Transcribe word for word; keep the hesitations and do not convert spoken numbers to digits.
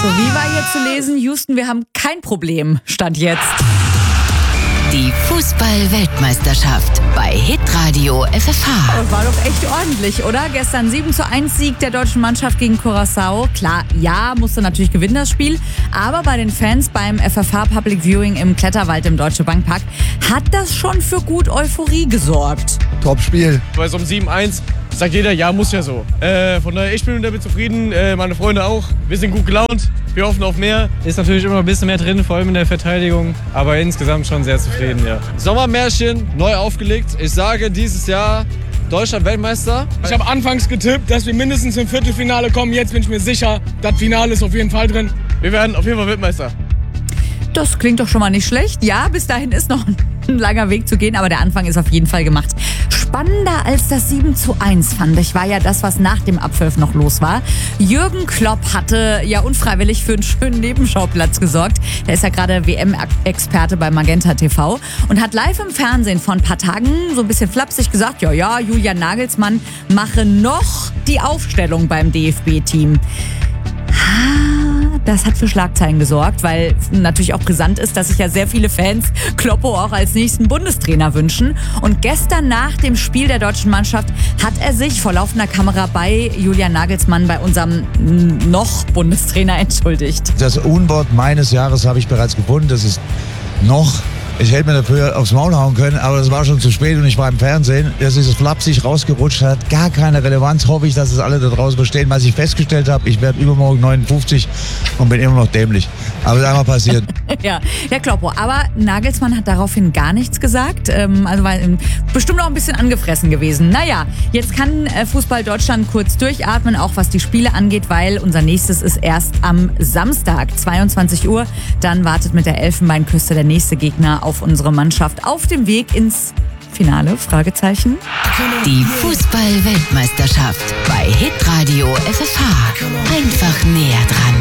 Euphorie war hier zu lesen. Houston, wir haben kein Problem, stand jetzt. Die Fußball-Weltmeisterschaft bei Hitradio F F H. War doch echt ordentlich, oder? Gestern sieben zu eins Sieg der deutschen Mannschaft gegen Curaçao. Klar, ja, musste natürlich gewinnen das Spiel. Aber bei den Fans beim F F H Public Viewing im Kletterwald im Deutsche Bank Park hat das schon für gut Euphorie gesorgt. Top-Spiel. Bei so einem sieben eins sagt jeder, ja, muss ja so. Äh, von daher, ich bin damit zufrieden, äh, meine Freunde auch. Wir sind gut gelaunt, wir hoffen auf mehr. Ist natürlich immer ein bisschen mehr drin, vor allem in der Verteidigung. Aber insgesamt schon sehr zufrieden, ja. Sommermärchen, neu aufgelegt. Ich sage dieses Jahr Deutschland Weltmeister. Ich habe anfangs getippt, dass wir mindestens im Viertelfinale kommen. Jetzt bin ich mir sicher, das Finale ist auf jeden Fall drin. Wir werden auf jeden Fall Weltmeister. Das klingt doch schon mal nicht schlecht. Ja, bis dahin ist noch ein langer Weg zu gehen, aber der Anfang ist auf jeden Fall gemacht. Spannender als das sieben zu eins fand ich, war ja das, was nach dem Abpfiff noch los war. Jürgen Klopp hatte ja unfreiwillig für einen schönen Nebenschauplatz gesorgt. Der ist ja gerade W M-Experte bei Magenta T V und hat live im Fernsehen vor ein paar Tagen so ein bisschen flapsig gesagt, ja, ja, Julian Nagelsmann mache noch die Aufstellung beim D F B-Team. Das hat für Schlagzeilen gesorgt, weil natürlich auch brisant ist, dass sich ja sehr viele Fans Kloppo auch als nächsten Bundestrainer wünschen. Und gestern nach dem Spiel der deutschen Mannschaft hat er sich vor laufender Kamera bei Julian Nagelsmann, bei unserem noch Bundestrainer, entschuldigt. Das Unwort meines Jahres habe ich bereits gefunden. Das ist noch. Ich hätte mir dafür aufs Maul hauen können, aber das war schon zu spät und ich war im Fernsehen. Das ist flapsig rausgerutscht, hat gar keine Relevanz. Hoffe ich, dass es alle da draußen verstehen. Was ich festgestellt habe, ich werde übermorgen neunundfünfzig und bin immer noch dämlich. Aber das ist einfach passiert. Ja, der Kloppo. Aber Nagelsmann hat daraufhin gar nichts gesagt. Ähm, also war ähm, bestimmt auch ein bisschen angefressen gewesen. Naja, jetzt kann äh, Fußball Deutschland kurz durchatmen, auch was die Spiele angeht, weil unser nächstes ist erst am Samstag, zweiundzwanzig Uhr. Dann wartet mit der Elfenbeinküste der nächste Gegner auf unsere Mannschaft auf dem Weg ins Finale? Fragezeichen. Die Fußball-Weltmeisterschaft bei Hitradio F F H. Einfach näher dran.